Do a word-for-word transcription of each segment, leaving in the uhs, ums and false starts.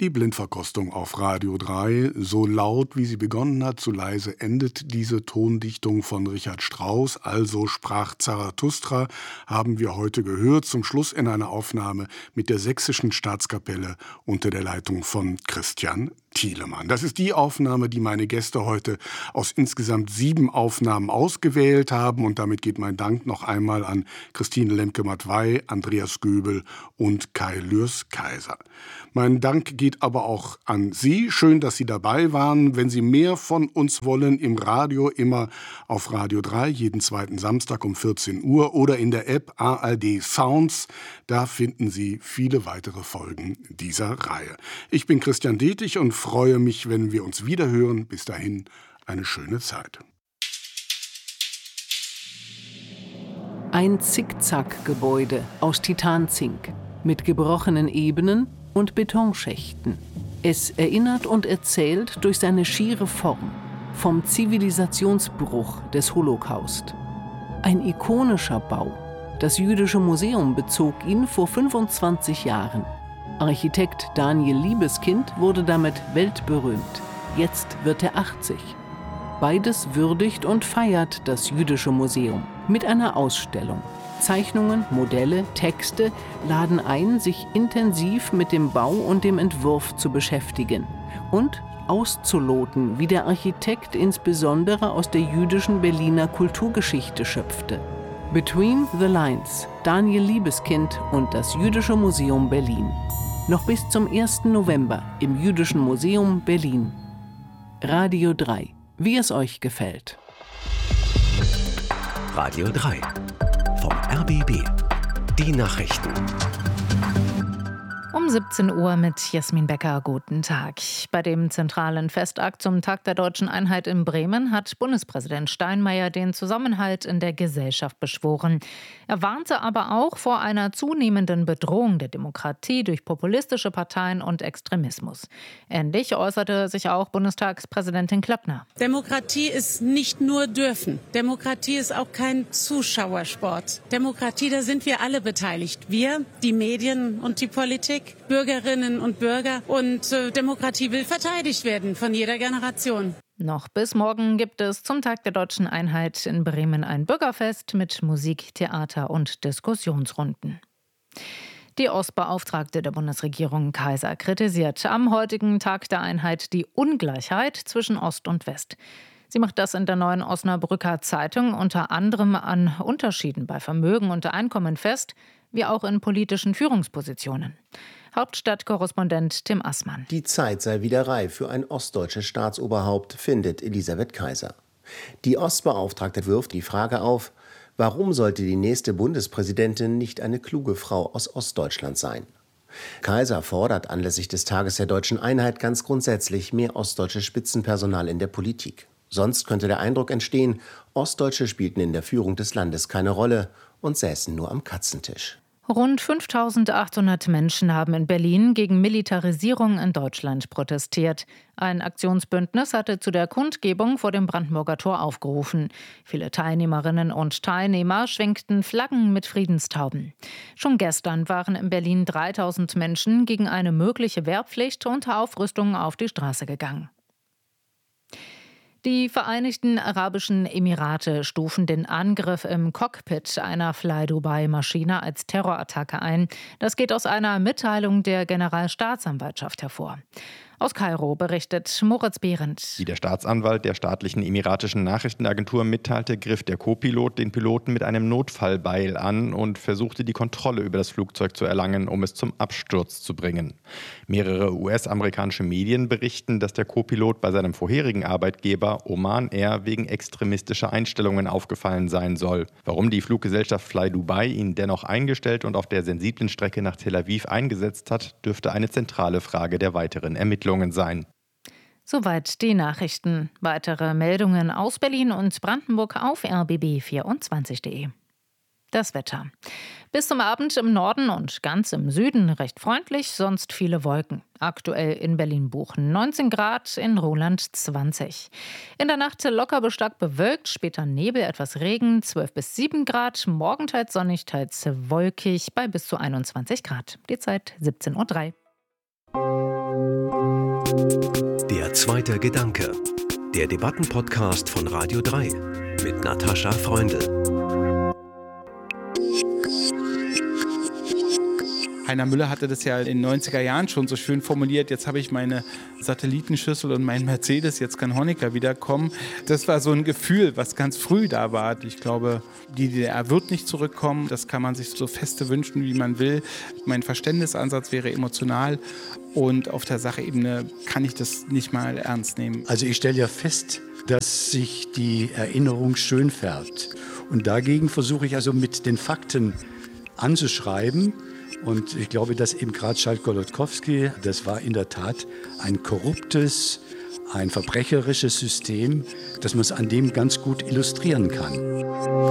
Die Blindverkostung auf Radio drei. So laut, wie sie begonnen hat, so leise endet diese Tondichtung von Richard Strauss. Also sprach Zarathustra, haben wir heute gehört, zum Schluss in einer Aufnahme mit der Sächsischen Staatskapelle unter der Leitung von Christian Thielemann. Das ist die Aufnahme, die meine Gäste heute aus insgesamt sieben Aufnahmen ausgewählt haben. Und damit geht mein Dank noch einmal an Christine Lemke-Matwei, Andreas Göbel und Kai Lürs-Kaiser. Mein Dank geht aber auch an Sie. Schön, dass Sie dabei waren. Wenn Sie mehr von uns wollen, im Radio immer auf Radio drei, jeden zweiten Samstag um vierzehn Uhr oder in der App A R D Sounds. Da finden Sie viele weitere Folgen dieser Reihe. Ich bin Christian Detig und freue mich, wenn wir uns wiederhören. Bis dahin eine schöne Zeit. Ein Zickzack-Gebäude aus Titanzink mit gebrochenen Ebenen und Betonschächten. Es erinnert und erzählt durch seine schiere Form vom Zivilisationsbruch des Holocaust. Ein ikonischer Bau. Das Jüdische Museum bezog ihn vor fünfundzwanzig Jahren. Architekt Daniel Liebeskind wurde damit weltberühmt. Jetzt wird er achtzig. Beides würdigt und feiert das Jüdische Museum mit einer Ausstellung. Zeichnungen, Modelle, Texte laden ein, sich intensiv mit dem Bau und dem Entwurf zu beschäftigen und auszuloten, wie der Architekt insbesondere aus der jüdischen Berliner Kulturgeschichte schöpfte. Between the Lines, Daniel Liebeskind und das Jüdische Museum Berlin. Noch bis zum ersten November im Jüdischen Museum Berlin. Radio drei, wie es euch gefällt. Radio drei. Vom R B B. Die Nachrichten. Um siebzehn Uhr mit Jasmin Becker. Guten Tag. Bei dem zentralen Festakt zum Tag der Deutschen Einheit in Bremen hat Bundespräsident Steinmeier den Zusammenhalt in der Gesellschaft beschworen. Er warnte aber auch vor einer zunehmenden Bedrohung der Demokratie durch populistische Parteien und Extremismus. Ähnlich äußerte sich auch Bundestagspräsidentin Klöckner. Demokratie ist nicht nur dürfen. Demokratie ist auch kein Zuschauersport. Demokratie, da sind wir alle beteiligt. Wir, die Medien und die Politik. Bürgerinnen und Bürger. Und äh, Demokratie will verteidigt werden von jeder Generation. Noch bis morgen gibt es zum Tag der Deutschen Einheit in Bremen ein Bürgerfest mit Musik, Theater und Diskussionsrunden. Die Ostbeauftragte der Bundesregierung Kaiser kritisiert am heutigen Tag der Einheit die Ungleichheit zwischen Ost und West. Sie macht das in der neuen Osnabrücker Zeitung unter anderem an Unterschieden bei Vermögen und Einkommen fest, wie auch in politischen Führungspositionen. Hauptstadtkorrespondent Tim Assmann. Die Zeit sei wieder reif für ein ostdeutsches Staatsoberhaupt, findet Elisabeth Kaiser. Die Ostbeauftragte wirft die Frage auf, warum sollte die nächste Bundespräsidentin nicht eine kluge Frau aus Ostdeutschland sein? Kaiser fordert anlässlich des Tages der Deutschen Einheit ganz grundsätzlich mehr ostdeutsches Spitzenpersonal in der Politik. Sonst könnte der Eindruck entstehen, Ostdeutsche spielten in der Führung des Landes keine Rolle und säßen nur am Katzentisch. Rund fünftausendachthundert Menschen haben in Berlin gegen Militarisierung in Deutschland protestiert. Ein Aktionsbündnis hatte zu der Kundgebung vor dem Brandenburger Tor aufgerufen. Viele Teilnehmerinnen und Teilnehmer schwenkten Flaggen mit Friedenstauben. Schon gestern waren in Berlin dreitausend Menschen gegen eine mögliche Wehrpflicht unter Aufrüstung auf die Straße gegangen. Die Vereinigten Arabischen Emirate stufen den Angriff im Cockpit einer Fly-Dubai-Maschine als Terrorattacke ein. Das geht aus einer Mitteilung der Generalstaatsanwaltschaft hervor. Aus Kairo berichtet Moritz Behrendt. Wie der Staatsanwalt der staatlichen emiratischen Nachrichtenagentur mitteilte, griff der Co-Pilot den Piloten mit einem Notfallbeil an und versuchte, die Kontrolle über das Flugzeug zu erlangen, um es zum Absturz zu bringen. Mehrere U S-amerikanische Medien berichten, dass der Co-Pilot bei seinem vorherigen Arbeitgeber Oman Air wegen extremistischer Einstellungen aufgefallen sein soll. Warum die Fluggesellschaft Fly Dubai ihn dennoch eingestellt und auf der sensiblen Strecke nach Tel Aviv eingesetzt hat, dürfte eine zentrale Frage der weiteren Ermittlungen sein. Soweit die Nachrichten. Weitere Meldungen aus Berlin und Brandenburg auf r b b vierundzwanzig punkt de. Das Wetter. Bis zum Abend im Norden und ganz im Süden recht freundlich, sonst viele Wolken. Aktuell in Berlin-Buchen neunzehn Grad, in Roland zwanzig. In der Nacht locker bis stark bewölkt, später Nebel, etwas Regen, zwölf bis sieben Grad. Morgen teils sonnig, teils wolkig bei bis zu einundzwanzig Grad. Die Zeit siebzehn Uhr drei. Der zweite Gedanke. Der Debattenpodcast von Radio drei mit Natascha Freundl. Heiner Müller hatte das ja in den neunziger Jahren schon so schön formuliert, jetzt habe ich meine Satellitenschüssel und meinen Mercedes, jetzt kann Honecker wiederkommen. Das war so ein Gefühl, was ganz früh da war. Ich glaube, die D D R wird nicht zurückkommen, das kann man sich so feste wünschen, wie man will. Mein Verständnisansatz wäre emotional und auf der Sachebene kann ich das nicht mal ernst nehmen. Also ich stelle ja fest, dass sich die Erinnerung schön färbt. Und dagegen versuche ich also mit den Fakten anzuschreiben. Und ich glaube, dass eben gerade Schalk-Golodkowski, das war in der Tat ein korruptes, ein verbrecherisches System, dass man es an dem ganz gut illustrieren kann.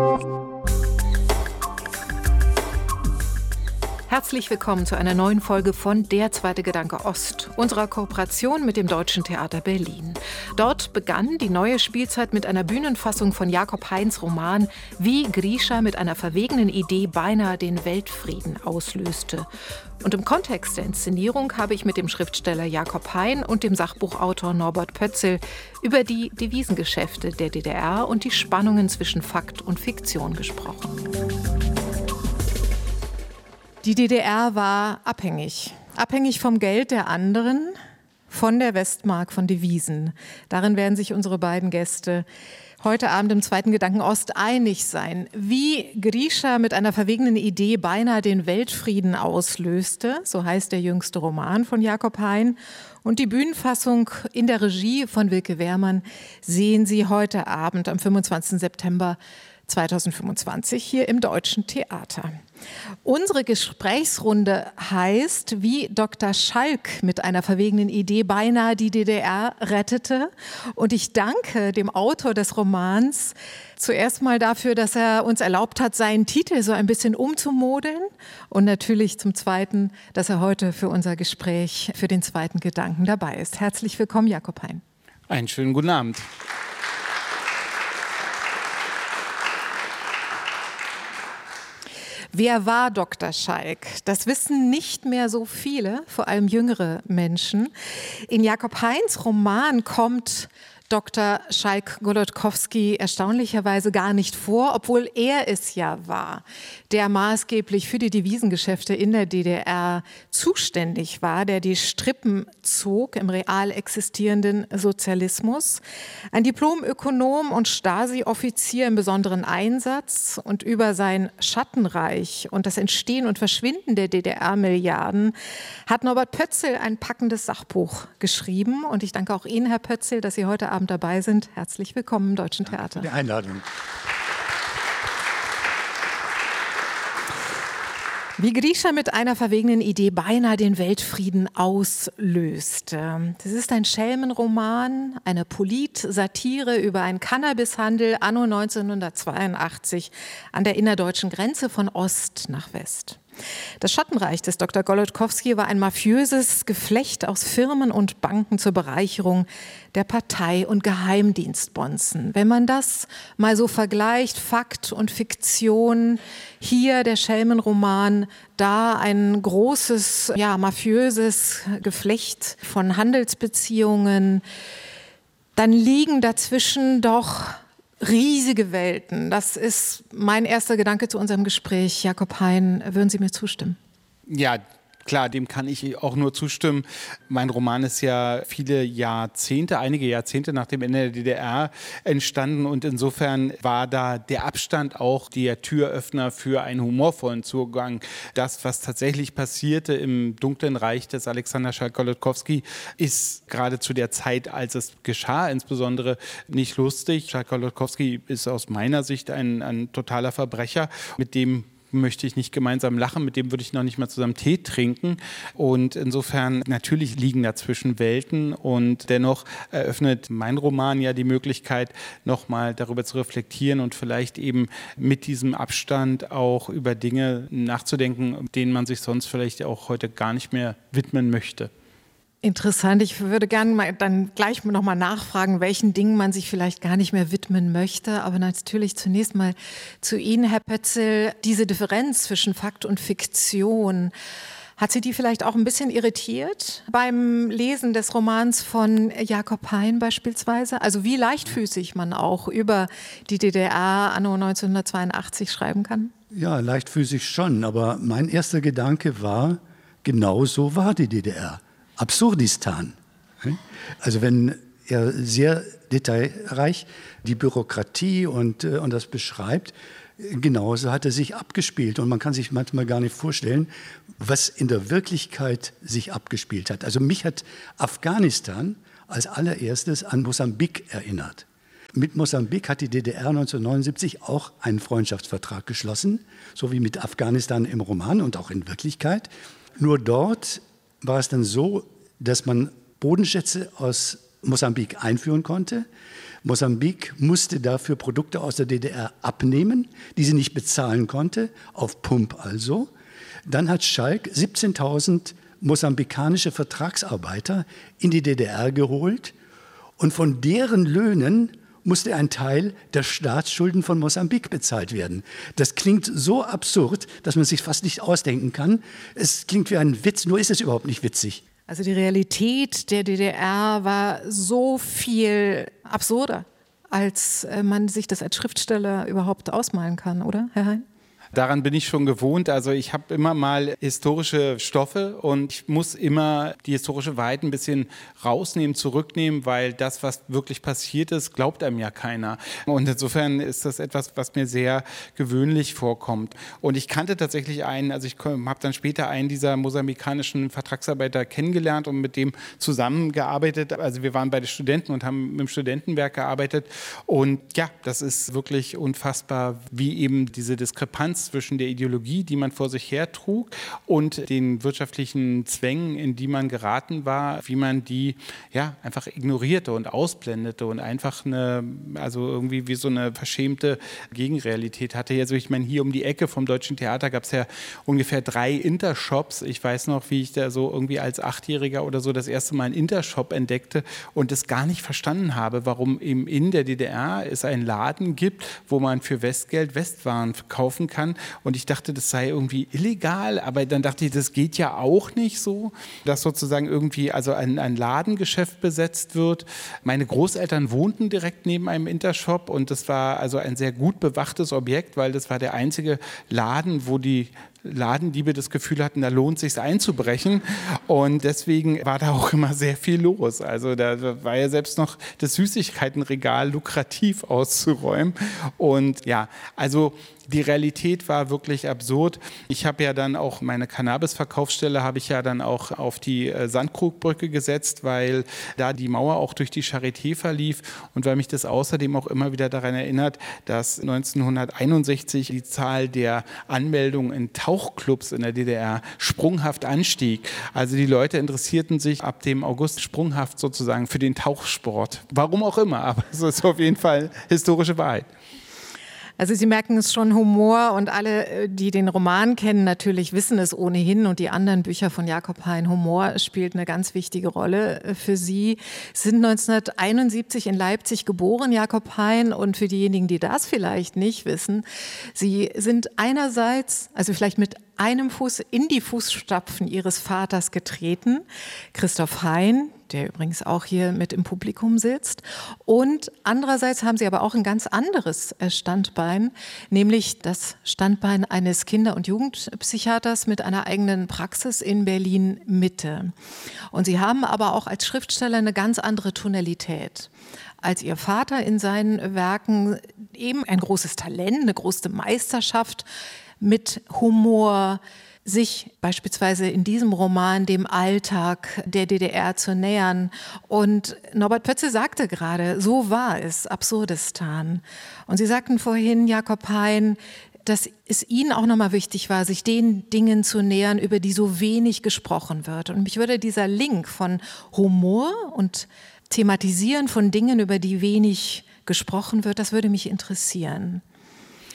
Herzlich willkommen zu einer neuen Folge von Der zweite Gedanke Ost, unserer Kooperation mit dem Deutschen Theater Berlin. Dort begann die neue Spielzeit mit einer Bühnenfassung von Jakob Heins Roman Wie Grisha mit einer verwegenen Idee beinahe den Weltfrieden auslöste. Und im Kontext der Inszenierung habe ich mit dem Schriftsteller Jakob Hein und dem Sachbuchautor Norbert Pötzl über die Devisengeschäfte der D D R und die Spannungen zwischen Fakt und Fiktion gesprochen. Die D D R war abhängig. Abhängig vom Geld der anderen, von der Westmark, von Devisen. Darin werden sich unsere beiden Gäste heute Abend im zweiten Gedanken Ost einig sein. Wie Grisha mit einer verwegenen Idee beinahe den Weltfrieden auslöste, so heißt der jüngste Roman von Jakob Hein. Und die Bühnenfassung in der Regie von Wilke Wehrmann sehen Sie heute Abend am fünfundzwanzigsten September zweitausendfünfundzwanzig hier im Deutschen Theater. Unsere Gesprächsrunde heißt, wie Doktor Schalk mit einer verwegenen Idee beinahe die D D R rettete. Und ich danke dem Autor des Romans zuerst mal dafür, dass er uns erlaubt hat, seinen Titel so ein bisschen umzumodeln. Und natürlich zum Zweiten, dass er heute für unser Gespräch, für den zweiten Gedanken dabei ist. Herzlich willkommen, Jakob Hein. Einen schönen guten Abend. Wer war Doktor Schalk? Das wissen nicht mehr so viele, vor allem jüngere Menschen. In Jakob Heins Roman kommt Doktor Schalk-Golodkowski erstaunlicherweise gar nicht vor, obwohl er es ja war, der maßgeblich für die Devisengeschäfte in der D D R zuständig war, der die Strippen zog im real existierenden Sozialismus. Ein Diplomökonom und Stasi-Offizier im besonderen Einsatz, und über sein Schattenreich und das Entstehen und Verschwinden der D D R-Milliarden hat Norbert Pötzl ein packendes Sachbuch geschrieben. Und ich danke auch Ihnen, Herr Pötzl, dass Sie heute Abend dabei sind. Herzlich willkommen im Deutschen Theater. Die Einladung. Wie Grisha mit einer verwegenen Idee beinahe den Weltfrieden auslöste. Das ist ein Schelmenroman, eine Polit-Satire über einen Cannabishandel anno neunzehnhundertzweiundachtzig an der innerdeutschen Grenze von Ost nach West. Das Schattenreich des Doktor Golodkowski war ein mafiöses Geflecht aus Firmen und Banken zur Bereicherung der Partei- und Geheimdienstbonzen. Wenn man das mal so vergleicht, Fakt und Fiktion, hier der Schelmenroman, da ein großes, ja, mafiöses Geflecht von Handelsbeziehungen, dann liegen dazwischen doch riesige Welten. Das ist mein erster Gedanke zu unserem Gespräch. Jakob Hein, würden Sie mir zustimmen? Ja, klar, dem kann ich auch nur zustimmen. Mein Roman ist ja viele Jahrzehnte, einige Jahrzehnte nach dem Ende der D D R entstanden, und insofern war da der Abstand auch der Türöffner für einen humorvollen Zugang. Das, was tatsächlich passierte im dunklen Reich des Alexander Schalk-Golodkowski, ist gerade zu der Zeit, als es geschah, insbesondere nicht lustig. Schalk-Golodkowski ist aus meiner Sicht ein, ein totaler Verbrecher, mit dem möchte ich nicht gemeinsam lachen, mit dem würde ich noch nicht mal zusammen Tee trinken. Und insofern, natürlich liegen dazwischen Welten, und dennoch eröffnet mein Roman ja die Möglichkeit, nochmal darüber zu reflektieren und vielleicht eben mit diesem Abstand auch über Dinge nachzudenken, denen man sich sonst vielleicht auch heute gar nicht mehr widmen möchte. Interessant. Ich würde gerne mal dann gleich noch mal nachfragen, welchen Dingen man sich vielleicht gar nicht mehr widmen möchte. Aber natürlich zunächst mal zu Ihnen, Herr Pötzl. Diese Differenz zwischen Fakt und Fiktion Hat Sie die vielleicht auch ein bisschen irritiert beim Lesen des Romans von Jakob Hein beispielsweise? Also wie leichtfüßig man auch über die D D R anno neunzehnhundertzweiundachtzig schreiben kann? Ja, leichtfüßig schon, aber mein erster Gedanke war, genau so war die D D R. Absurdistan. Also wenn er sehr detailreich die Bürokratie und, und das beschreibt, genauso hat er sich abgespielt. Und man kann sich manchmal gar nicht vorstellen, was in der Wirklichkeit sich abgespielt hat. Also mich hat Afghanistan als allererstes an Mosambik erinnert. Mit Mosambik hat die D D R neunzehnhundertneunundsiebzig auch einen Freundschaftsvertrag geschlossen, so wie mit Afghanistan im Roman und auch in Wirklichkeit. Nur dort war es dann so, dass man Bodenschätze aus Mosambik einführen konnte. Mosambik musste dafür Produkte aus der D D R abnehmen, die sie nicht bezahlen konnte, auf Pump also. Dann hat Schalk siebzehntausend mosambikanische Vertragsarbeiter in die D D R geholt und von deren Löhnen musste ein Teil der Staatsschulden von Mosambik bezahlt werden. Das klingt so absurd, dass man sich fast nicht ausdenken kann. Es klingt wie ein Witz, nur ist es überhaupt nicht witzig. Also die Realität der D D R war so viel absurder, als man sich das als Schriftsteller überhaupt ausmalen kann, oder, Herr Hein? Daran bin ich schon gewohnt. Also ich habe immer mal historische Stoffe und ich muss immer die historische Wahrheit ein bisschen rausnehmen, zurücknehmen, weil das, was wirklich passiert ist, glaubt einem ja keiner. Und insofern ist das etwas, was mir sehr gewöhnlich vorkommt. Und ich kannte tatsächlich einen, also ich habe dann später einen dieser mosambikanischen Vertragsarbeiter kennengelernt und mit dem zusammengearbeitet. Also wir waren beide Studenten und haben mit dem Studentenwerk gearbeitet. Und ja, das ist wirklich unfassbar, wie eben diese Diskrepanz zwischen der Ideologie, die man vor sich hertrug, und den wirtschaftlichen Zwängen, in die man geraten war, wie man die ja einfach ignorierte und ausblendete und einfach eine, also irgendwie wie so eine verschämte Gegenrealität hatte. Also ich meine, hier um die Ecke vom Deutschen Theater gab es ja ungefähr drei Intershops. Ich weiß noch, wie ich da so irgendwie als Achtjähriger oder so das erste Mal einen Intershop entdeckte und es gar nicht verstanden habe, warum eben in der D D R es einen Laden gibt, wo man für Westgeld Westwaren kaufen kann. Und ich dachte, das sei irgendwie illegal, aber dann dachte ich, das geht ja auch nicht so, dass sozusagen irgendwie also ein, ein Ladengeschäft besetzt wird. Meine Großeltern wohnten direkt neben einem Intershop und das war also ein sehr gut bewachtes Objekt, weil das war der einzige Laden, wo die Ladendiebe das Gefühl hatten, da lohnt es sich einzubrechen, und deswegen war da auch immer sehr viel los. Also da war ja selbst noch das Süßigkeitenregal lukrativ auszuräumen, und ja, also die Realität war wirklich absurd. Ich habe ja dann auch meine Cannabis-Verkaufsstelle habe ich ja dann auch auf die äh, Sandkrugbrücke gesetzt, weil da die Mauer auch durch die Charité verlief und weil mich das außerdem auch immer wieder daran erinnert, dass neunzehnhunderteinundsechzig die Zahl der Anmeldungen in Tauchclubs in der D D R sprunghaft anstieg. Also die Leute interessierten sich ab dem August sprunghaft sozusagen für den Tauchsport. Warum auch immer, aber es ist auf jeden Fall historische Wahrheit. Also Sie merken es schon, Humor, und alle, die den Roman kennen, natürlich wissen es ohnehin, und die anderen Bücher von Jakob Hein, Humor spielt eine ganz wichtige Rolle für Sie. Sie sind neunzehnhunderteinundsiebzig in Leipzig geboren, Jakob Hein, und für diejenigen, die das vielleicht nicht wissen, Sie sind einerseits, also vielleicht mit einem Fuß in die Fußstapfen Ihres Vaters getreten, Christoph Hein, der übrigens auch hier mit im Publikum sitzt. Und andererseits haben Sie aber auch ein ganz anderes Standbein, nämlich das Standbein eines Kinder- und Jugendpsychiaters mit einer eigenen Praxis in Berlin-Mitte. Und Sie haben aber auch als Schriftsteller eine ganz andere Tonalität als Ihr Vater in seinen Werken, eben ein großes Talent, eine große Meisterschaft mit Humor, sich beispielsweise in diesem Roman dem Alltag der D D R zu nähern. Und Norbert Pötze sagte gerade, so war es, Absurdistan. Und Sie sagten vorhin, Jakob Hein, dass es Ihnen auch nochmal wichtig war, sich den Dingen zu nähern, über die so wenig gesprochen wird. Und mich würde dieser Link von Humor und Thematisieren von Dingen, über die wenig gesprochen wird, das würde mich interessieren.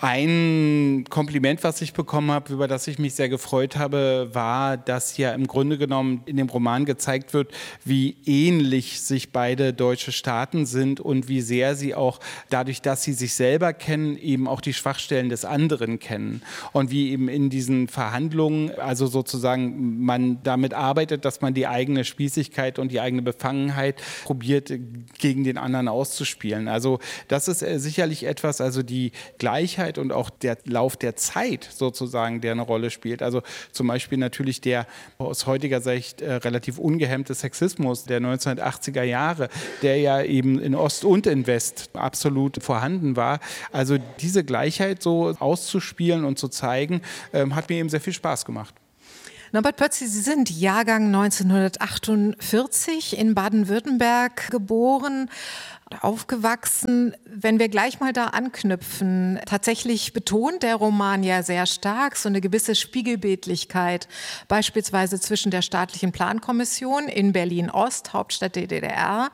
Ein Kompliment, was ich bekommen habe, über das ich mich sehr gefreut habe, war, dass ja im Grunde genommen in dem Roman gezeigt wird, wie ähnlich sich beide deutsche Staaten sind und wie sehr sie auch dadurch, dass sie sich selber kennen, eben auch die Schwachstellen des anderen kennen. Und wie eben in diesen Verhandlungen, also sozusagen man damit arbeitet, dass man die eigene Spießigkeit und die eigene Befangenheit probiert, gegen den anderen auszuspielen. Also das ist sicherlich etwas, also die Gleichheit und auch der Lauf der Zeit sozusagen, der eine Rolle spielt. Also zum Beispiel natürlich der aus heutiger Sicht äh, relativ ungehemmte Sexismus der neunzehnhundertachtziger Jahre, der ja eben in Ost und in West absolut vorhanden war. Also diese Gleichheit so auszuspielen und zu zeigen, ähm, hat mir eben sehr viel Spaß gemacht. Norbert Pötzl, Sie sind Jahrgang neunzehnhundertachtundvierzig in Baden-Württemberg geboren, aufgewachsen. Wenn wir gleich mal da anknüpfen, tatsächlich betont der Roman ja sehr stark so eine gewisse Spiegelbildlichkeit, beispielsweise zwischen der staatlichen Plankommission in Berlin-Ost, Hauptstadt der D D R,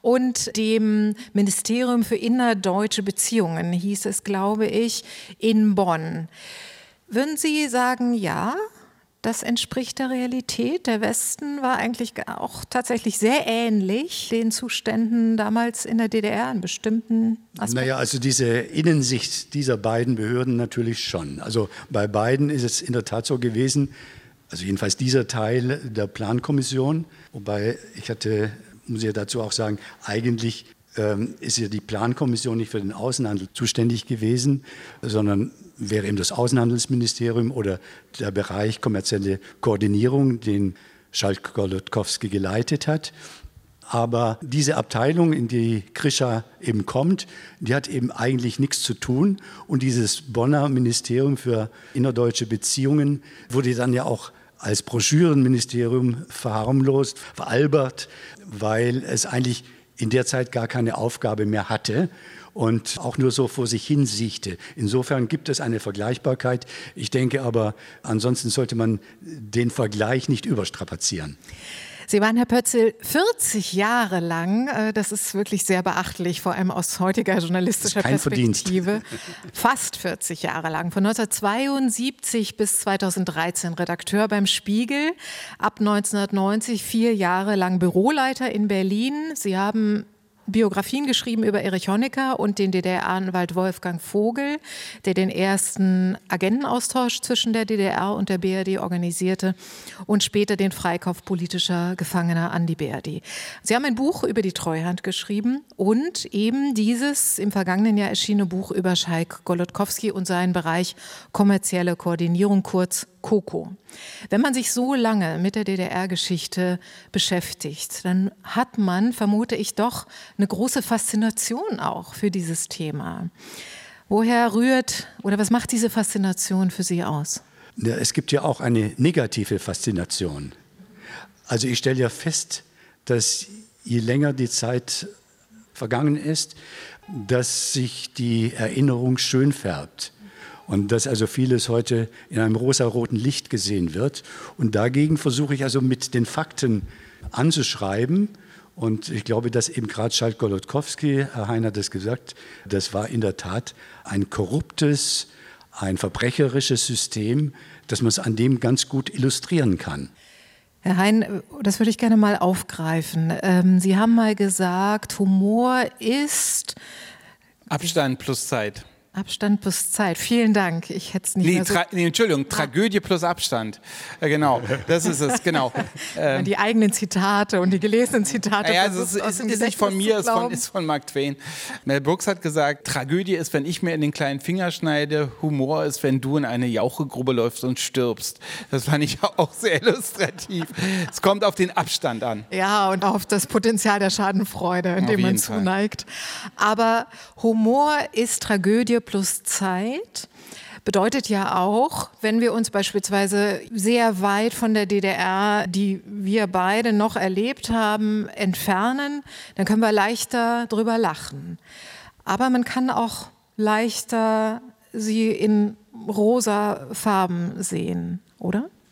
und dem Ministerium für innerdeutsche Beziehungen, hieß es, glaube ich, in Bonn. Würden Sie sagen, ja, das entspricht der Realität? Der Westen war eigentlich auch tatsächlich sehr ähnlich den Zuständen damals in der D D R in bestimmten Aspekten. Naja, also diese Innensicht dieser beiden Behörden natürlich schon. Also bei beiden ist es in der Tat so gewesen, also jedenfalls dieser Teil der Plankommission, wobei ich hatte, muss ich ja dazu auch sagen, eigentlich ähm, ist ja die Plankommission nicht für den Außenhandel zuständig gewesen, sondern wäre eben das Außenhandelsministerium oder der Bereich kommerzielle Koordinierung, den Schalk-Golodkowski geleitet hat. Aber diese Abteilung, in die Krischer eben kommt, die hat eben eigentlich nichts zu tun. Und dieses Bonner Ministerium für innerdeutsche Beziehungen wurde dann ja auch als Broschürenministerium verharmlost, veralbert, weil es eigentlich in der Zeit gar keine Aufgabe mehr hatte und auch nur so vor sich hin siechte. Insofern gibt es eine Vergleichbarkeit. Ich denke aber, ansonsten sollte man den Vergleich nicht überstrapazieren. Sie waren, Herr Pötzl, vierzig Jahre lang, das ist wirklich sehr beachtlich, vor allem aus heutiger journalistischer Perspektive, fast vierzig Jahre lang, von neunzehnhundertzweiundsiebzig bis zweitausenddreizehn Redakteur beim Spiegel, ab neunzehnhundertneunzig vier Jahre lang Büroleiter in Berlin. Sie haben Biografien geschrieben über Erich Honecker und den D D R-Anwalt Wolfgang Vogel, der den ersten Agentenaustausch zwischen der D D R und der B R D organisierte und später den Freikauf politischer Gefangener an die B R D. Sie haben ein Buch über die Treuhand geschrieben und eben dieses im vergangenen Jahr erschienene Buch über Schalk-Golodkowski und seinen Bereich kommerzielle Koordinierung, kurz KoKo. Wenn man sich so lange mit der D D R-Geschichte beschäftigt, dann hat man, vermute ich, doch eine große Faszination auch für dieses Thema. Woher rührt oder was macht diese Faszination für Sie aus? Ja, es gibt ja auch eine negative Faszination. Also ich stelle ja fest, dass je länger die Zeit vergangen ist, dass sich die Erinnerung schön färbt. Und dass also vieles heute in einem rosaroten Licht gesehen wird. Und dagegen versuche ich also mit den Fakten anzuschreiben. Und ich glaube, dass eben gerade Schalk-Golodkowski, Herr Hein hat es gesagt, das war in der Tat ein korruptes, ein verbrecherisches System, dass man es an dem ganz gut illustrieren kann. Herr Hein, das würde ich gerne mal aufgreifen. Ähm, Sie haben mal gesagt, Humor ist Abstand plus Zeit. Abstand plus Zeit. Vielen Dank. Ich hätte es nicht nee, mehr so... Tra- nee, Entschuldigung, Tragödie plus Abstand. Äh, genau, das ist es, genau. Ähm, die eigenen Zitate und die gelesenen Zitate. Ja, also es ist, ist nicht von mir, es ist, ist von Mark Twain. Mel Brooks hat gesagt, Tragödie ist, wenn ich mir in den kleinen Finger schneide, Humor ist, wenn du in eine Jauchegrube läufst und stirbst. Das fand ich auch sehr illustrativ. Es kommt auf den Abstand an. Ja, und auf das Potenzial der Schadenfreude, in dem man zuneigt. Aber Humor ist Tragödie plus Zeit bedeutet ja auch, wenn wir uns beispielsweise sehr weit von der D D R, die wir beide noch erlebt haben, entfernen, dann können wir leichter drüber lachen. Aber man kann auch leichter sie in rosa Farben sehen, oder?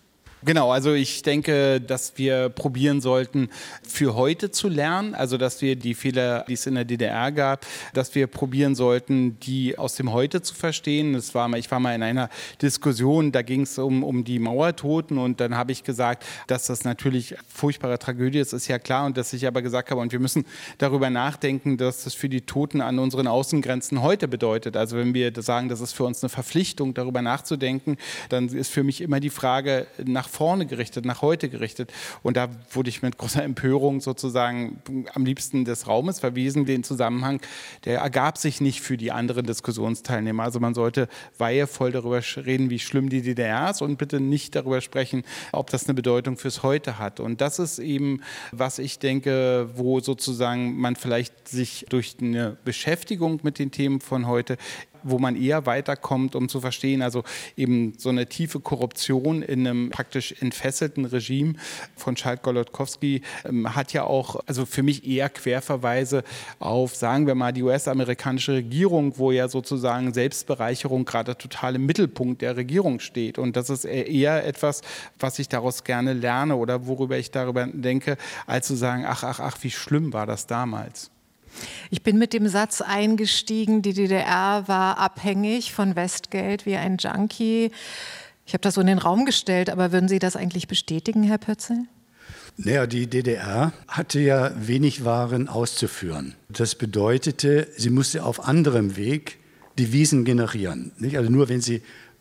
Genau, also ich denke, dass wir probieren sollten, für heute zu lernen, also dass wir die Fehler, die es in der D D R gab, dass wir probieren sollten, die aus dem Heute zu verstehen. Das war mal, ich war mal in einer Diskussion, da ging es um, um die Mauertoten und dann habe ich gesagt, dass das natürlich furchtbare Tragödie ist, ist ja klar, und dass ich aber gesagt habe, und wir müssen darüber nachdenken, dass das für die Toten an unseren Außengrenzen heute bedeutet. Also wenn wir sagen, das ist für uns eine Verpflichtung, darüber nachzudenken, dann ist für mich immer die Frage nach vorne gerichtet, nach heute gerichtet. Und da wurde ich mit großer Empörung sozusagen am liebsten des Raumes verwiesen. Den Zusammenhang, der ergab sich nicht für die anderen Diskussionsteilnehmer. Also man sollte weihevoll darüber reden, wie schlimm die D D R ist und bitte nicht darüber sprechen, ob das eine Bedeutung fürs Heute hat. Und das ist eben, was ich denke, wo sozusagen man vielleicht sich durch eine Beschäftigung mit den Themen von heute, wo man eher weiterkommt, um zu verstehen, also eben so eine tiefe Korruption in einem praktisch entfesselten Regime von Schalk-Golodkowski ähm, hat ja auch, also für mich eher Querverweise auf, sagen wir mal, die U S-amerikanische Regierung, wo ja sozusagen Selbstbereicherung gerade total im Mittelpunkt der Regierung steht. Und das ist eher etwas, was ich daraus gerne lerne oder worüber ich darüber denke, als zu sagen, ach, ach, ach, wie schlimm war das damals. Ich bin mit dem Satz eingestiegen, die D D R war abhängig von Westgeld wie ein Junkie. Ich habe das so in den Raum gestellt, aber würden Sie das eigentlich bestätigen, Herr Pötzl? Naja, die D D R hatte ja wenig Waren auszuführen. Das bedeutete, sie musste auf anderem Weg Devisen generieren. Nicht? Also nur wenn sie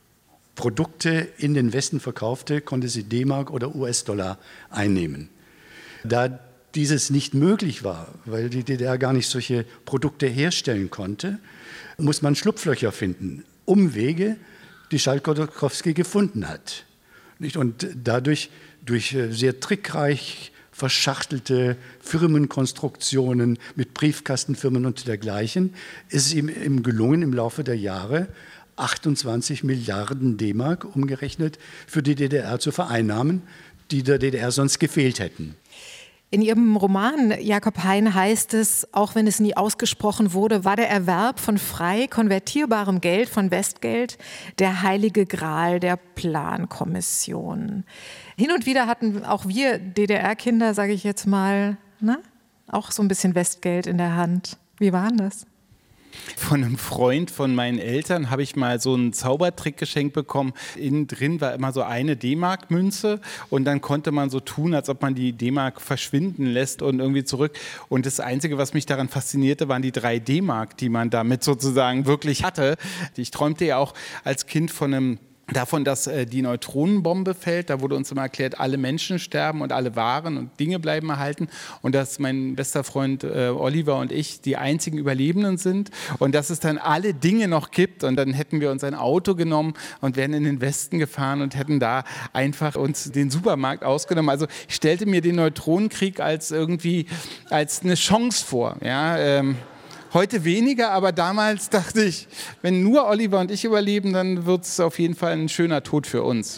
Produkte in den Westen verkaufte, konnte sie D-Mark oder U S-Dollar einnehmen. Da dieses nicht möglich war, weil die D D R gar nicht solche Produkte herstellen konnte, muss man Schlupflöcher finden, Umwege, die Schalk-Golodkowski gefunden hat. Und dadurch, durch sehr trickreich verschachtelte Firmenkonstruktionen mit Briefkastenfirmen und dergleichen, ist es ihm gelungen, im Laufe der Jahre achtundzwanzig Milliarden D-Mark umgerechnet für die D D R zu vereinnahmen, die der D D R sonst gefehlt hätten. In Ihrem Roman, Jakob Hein, heißt es, auch wenn es nie ausgesprochen wurde, war der Erwerb von frei konvertierbarem Geld, von Westgeld, der heilige Gral der Plankommission. Hin und wieder hatten auch wir D D R-Kinder, sage ich jetzt mal, ne, auch so ein bisschen Westgeld in der Hand. Wie war denn das? Von einem Freund von meinen Eltern habe ich mal so einen Zaubertrick geschenkt bekommen. Innen drin war immer so eine D-Mark-Münze und dann konnte man so tun, als ob man die D-Mark verschwinden lässt und irgendwie zurück. Und das Einzige, was mich daran faszinierte, waren die drei D-Mark, die man damit sozusagen wirklich hatte. Ich träumte ja auch als Kind von einem davon, dass äh, die Neutronenbombe fällt. Da wurde uns immer erklärt, alle Menschen sterben und alle Waren und Dinge bleiben erhalten. Und dass mein bester Freund äh, Oliver und ich die einzigen Überlebenden sind. Und dass es dann alle Dinge noch gibt. Und dann hätten wir uns ein Auto genommen und wären in den Westen gefahren und hätten da einfach uns den Supermarkt ausgenommen. Also ich stellte mir den Neutronenkrieg als irgendwie als eine Chance vor. Ja, ähm, Heute weniger, aber damals dachte ich, wenn nur Oliver und ich überleben, dann wird es auf jeden Fall ein schöner Tod für uns.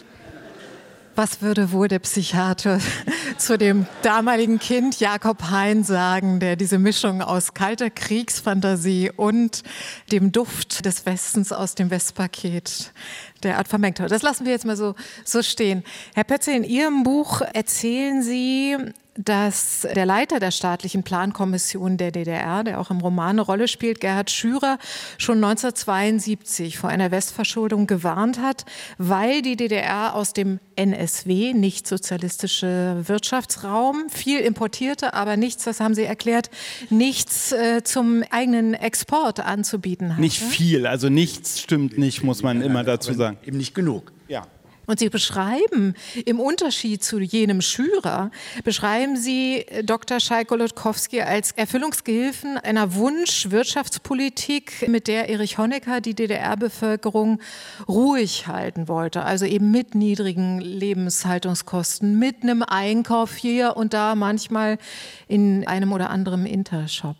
Was würde wohl der Psychiater zu dem damaligen Kind Jakob Hein sagen, der diese Mischung aus kalter Kriegsfantasie und dem Duft des Westens aus dem Westpaket derart vermengt hat? Das lassen wir jetzt mal so, so stehen. Herr Pötzl, in Ihrem Buch erzählen Sie, dass der Leiter der staatlichen Plankommission der D D R, der auch im Roman eine Rolle spielt, Gerhard Schürer, schon neunzehnhundertzweiundsiebzig vor einer Westverschuldung gewarnt hat, weil die D D R aus dem N S W, nicht sozialistische Wirtschaftsraum, viel importierte, aber nichts, das haben Sie erklärt, nichts äh, zum eigenen Export anzubieten hat. Nicht viel, also nichts stimmt nicht, muss man immer dazu sagen. Eben nicht genug. Ja. Und Sie beschreiben, im Unterschied zu jenem Schürer, beschreiben Sie Doktor Schalk-Golodkowski als Erfüllungsgehilfen einer Wunsch-Wirtschaftspolitik, mit der Erich Honecker die D D R-Bevölkerung ruhig halten wollte. Also eben mit niedrigen Lebenshaltungskosten, mit einem Einkauf hier und da, manchmal in einem oder anderen Intershop.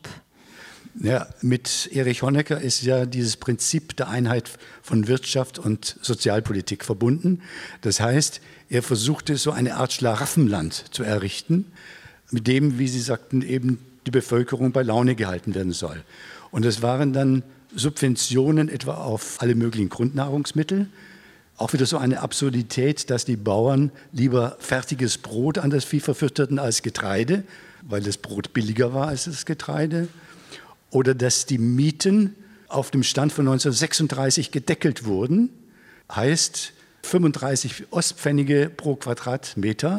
Ja, mit Erich Honecker ist ja dieses Prinzip der Einheit von Wirtschaft und Sozialpolitik verbunden. Das heißt, er versuchte so eine Art Schlaraffenland zu errichten, mit dem, wie Sie sagten, eben die Bevölkerung bei Laune gehalten werden soll. Und das waren dann Subventionen etwa auf alle möglichen Grundnahrungsmittel, Auch wieder so eine Absurdität, dass die Bauern lieber fertiges Brot an das Vieh verfütterten als Getreide, weil das Brot billiger war als das Getreide. Oder dass die Mieten auf dem Stand von neunzehnhundertsechsunddreißig gedeckelt wurden, heißt fünfunddreißig Ostpfennige pro Quadratmeter,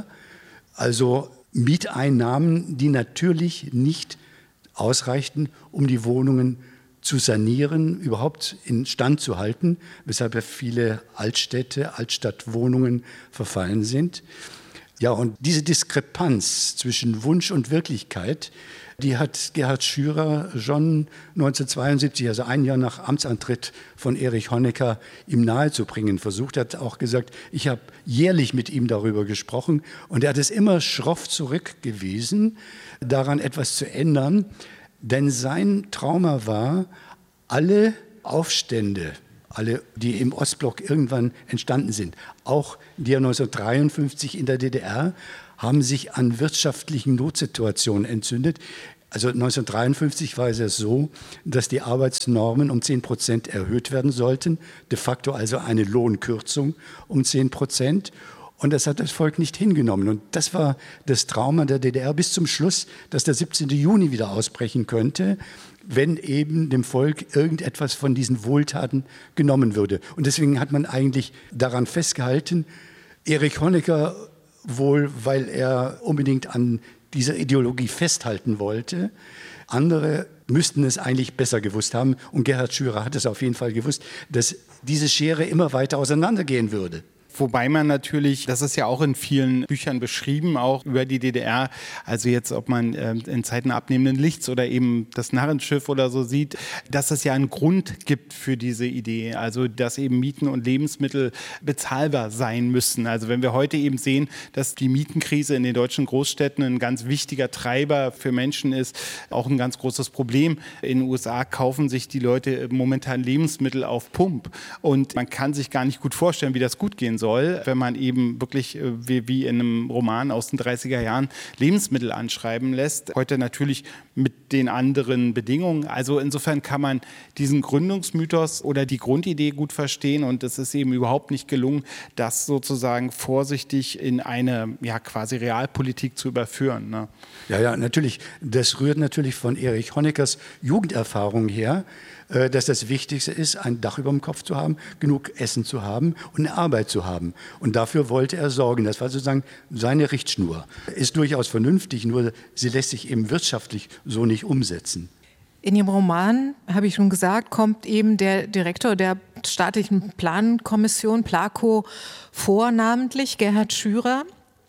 also Mieteinnahmen, die natürlich nicht ausreichten, um die Wohnungen zu sanieren, überhaupt instand zu halten, weshalb ja viele Altstädte, Altstadtwohnungen verfallen sind. Ja, und diese Diskrepanz zwischen Wunsch und Wirklichkeit, die hat Gerhard Schürer schon neunzehnhundertzweiundsiebzig, also ein Jahr nach Amtsantritt von Erich Honecker, ihm nahezubringen versucht. Er hat auch gesagt, ich habe jährlich mit ihm darüber gesprochen und er hat es immer schroff zurückgewiesen, daran etwas zu ändern. Denn sein Trauma war, alle Aufstände, alle, die im Ostblock irgendwann entstanden sind, auch die ja neunzehnhundertdreiundfünfzig in der D D R, haben sich an wirtschaftlichen Notsituationen entzündet. Also neunzehnhundertdreiundfünfzig war es ja so, dass die Arbeitsnormen um zehn Prozent erhöht werden sollten, de facto also eine Lohnkürzung um zehn Prozent. Und das hat das Volk nicht hingenommen. Und das war das Trauma der D D R bis zum Schluss, dass der siebzehnten Juni wieder ausbrechen könnte, wenn eben dem Volk irgendetwas von diesen Wohltaten genommen würde. Und deswegen hat man eigentlich daran festgehalten, Erich Honecker wohl, weil er unbedingt an dieser Ideologie festhalten wollte. Andere müssten es eigentlich besser gewusst haben. Und Gerhard Schürer hat es auf jeden Fall gewusst, dass diese Schere immer weiter auseinandergehen würde. Wobei man natürlich, das ist ja auch in vielen Büchern beschrieben, auch über die D D R, also jetzt, ob man äh, in Zeiten abnehmenden Lichts oder eben das Narrenschiff oder so sieht, dass es ja einen Grund gibt für diese Idee, also dass eben Mieten und Lebensmittel bezahlbar sein müssen. Also wenn wir heute eben sehen, dass die Mietenkrise in den deutschen Großstädten ein ganz wichtiger Treiber für Menschen ist, auch ein ganz großes Problem. In den U S A kaufen sich die Leute momentan Lebensmittel auf Pump und man kann sich gar nicht gut vorstellen, wie das gut gehen soll, wenn man eben wirklich wie, wie in einem Roman aus den dreißiger Jahren Lebensmittel anschreiben lässt. Heute natürlich mit den anderen Bedingungen. Also insofern kann man diesen Gründungsmythos oder die Grundidee gut verstehen und es ist eben überhaupt nicht gelungen, das sozusagen vorsichtig in eine ja, quasi Realpolitik zu überführen. Ne? Ja, ja, natürlich. Das rührt natürlich von Erich Honeckers Jugenderfahrung her, dass das Wichtigste ist, ein Dach über dem Kopf zu haben, genug Essen zu haben und eine Arbeit zu haben. Und dafür wollte er sorgen. Das war sozusagen seine Richtschnur. Ist durchaus vernünftig, nur sie lässt sich eben wirtschaftlich so nicht umsetzen. In Ihrem Roman, habe ich schon gesagt, kommt eben der Direktor der staatlichen Plankommission, PLAKO, vor, namentlich Gerhard Schürer.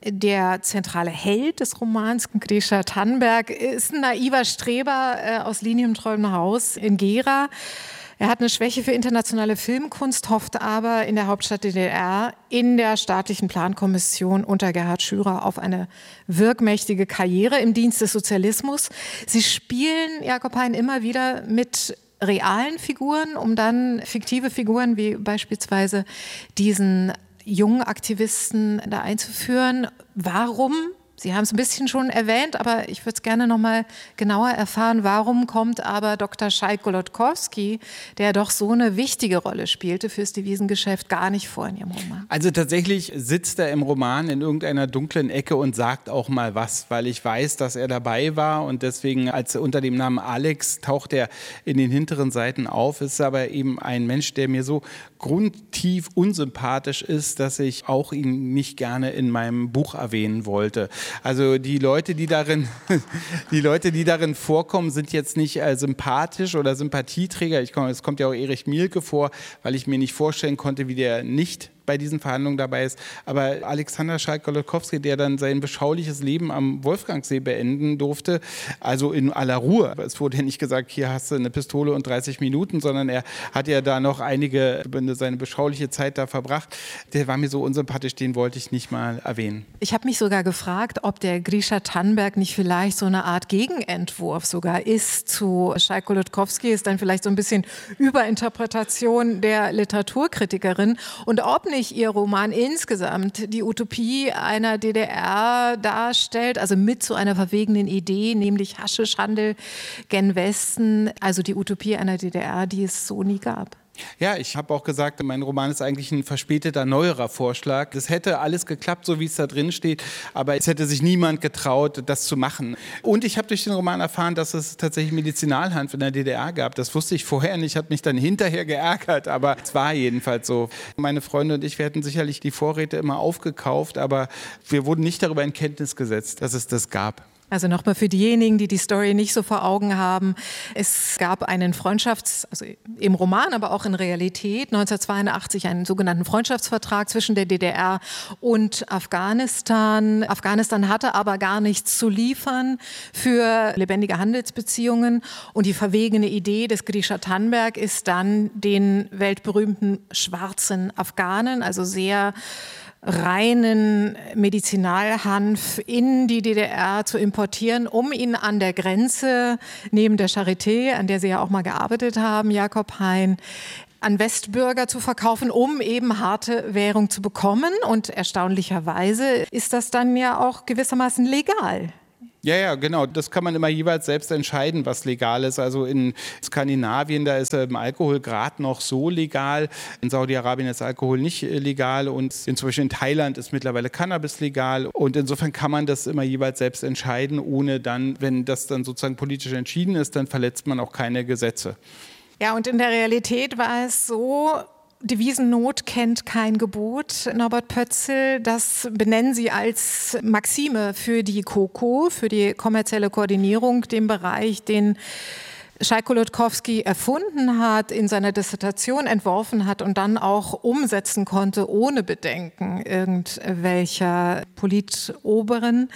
Der zentrale Held des Romans, Grisha Tannberg, ist ein naiver Streber äh, aus linientreuem Haus in Gera. Er hat eine Schwäche für internationale Filmkunst, hofft aber in der Hauptstadt D D R in der staatlichen Plankommission unter Gerhard Schürer auf eine wirkmächtige Karriere im Dienst des Sozialismus. Sie spielen, Jakob Hein, immer wieder mit realen Figuren, um dann fiktive Figuren wie beispielsweise diesen jungen Aktivisten da einzuführen. Warum? Sie haben es ein bisschen schon erwähnt, aber ich würde es gerne noch mal genauer erfahren. Warum kommt aber Doktor Schalk-Golodkowski, der doch so eine wichtige Rolle spielte fürs Devisengeschäft, gar nicht vor in Ihrem Roman? Also tatsächlich sitzt er im Roman in irgendeiner dunklen Ecke und sagt auch mal was, weil ich weiß, dass er dabei war und deswegen als unter dem Namen Alex taucht er in den hinteren Seiten auf. Ist aber eben ein Mensch, der mir so grundtief unsympathisch ist, dass ich auch ihn nicht gerne in meinem Buch erwähnen wollte. Also die Leute, die darin, die Leute, die darin vorkommen, sind jetzt nicht äh, sympathisch oder Sympathieträger. Ich komm, es kommt ja auch Erich Mielke vor, weil ich mir nicht vorstellen konnte, wie der nicht bei diesen Verhandlungen dabei ist. Aber Alexander Schalk-Golodkowski, der dann sein beschauliches Leben am Wolfgangsee beenden durfte, also in aller Ruhe. Es wurde ja nicht gesagt, hier hast du eine Pistole und dreißig Minuten, sondern er hat ja da noch einige, seine beschauliche Zeit da verbracht. Der war mir so unsympathisch, den wollte ich nicht mal erwähnen. Ich habe mich sogar gefragt, ob der Grisha Tannberg nicht vielleicht so eine Art Gegenentwurf sogar ist zu Schalk-Golodkowski, ist dann vielleicht so ein bisschen Überinterpretation der Literaturkritikerin und ob nicht Ihr Roman insgesamt die Utopie einer D D R darstellt, also mit so einer verwegenen Idee, nämlich Haschischhandel gen Westen, also die Utopie einer D D R, die es so nie gab. Ja, ich habe auch gesagt, mein Roman ist eigentlich ein verspäteter, neuerer Vorschlag. Es hätte alles geklappt, so wie es da drin steht, aber es hätte sich niemand getraut, das zu machen. Und ich habe durch den Roman erfahren, dass es tatsächlich Medizinalhanf in der D D R gab. Das wusste ich vorher nicht, hat mich dann hinterher geärgert, aber es war jedenfalls so. Meine Freunde und ich, wir hätten sicherlich die Vorräte immer aufgekauft, aber wir wurden nicht darüber in Kenntnis gesetzt, dass es das gab. Also nochmal für diejenigen, die die Story nicht so vor Augen haben. Es gab einen Freundschafts-, also im Roman, aber auch in Realität, neunzehnhundertzweiundachtzig einen sogenannten Freundschaftsvertrag zwischen der D D R und Afghanistan. Afghanistan hatte aber gar nichts zu liefern für lebendige Handelsbeziehungen. Und die verwegene Idee des Grisha Tannberg ist dann, den weltberühmten schwarzen Afghanen, also sehr reinen Medizinalhanf in die D D R zu importieren, um ihn an der Grenze neben der Charité, an der Sie ja auch mal gearbeitet haben, Jakob Hein, an Westbürger zu verkaufen, um eben harte Währung zu bekommen. Und erstaunlicherweise ist das dann ja auch gewissermaßen legal. Ja, ja, genau. Das kann man immer jeweils selbst entscheiden, was legal ist. Also in Skandinavien, da ist ähm, Alkohol gerade noch so legal. In Saudi-Arabien ist Alkohol nicht äh, legal. Und in, zum Beispiel in Thailand ist mittlerweile Cannabis legal. Und insofern kann man das immer jeweils selbst entscheiden, ohne dann, wenn das dann sozusagen politisch entschieden ist, dann verletzt man auch keine Gesetze. Ja, und in der Realität war es so, Devisennot kennt kein Gebot, Norbert Pötzl. Das benennen Sie als Maxime für die KoKo, für die kommerzielle Koordinierung, den Bereich, den Schajko-Ludkowski erfunden hat, in seiner Dissertation entworfen hat und dann auch umsetzen konnte, ohne Bedenken irgendwelcher Politoberen.